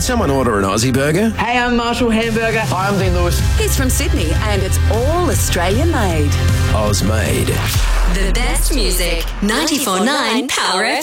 someone order an Aussie burger? Hey, I'm Marshall Hamburger. Hi, I'm Dean Lewis. He's from Sydney and it's all Australian made. Oz made. The best music, 94.9 Power FM.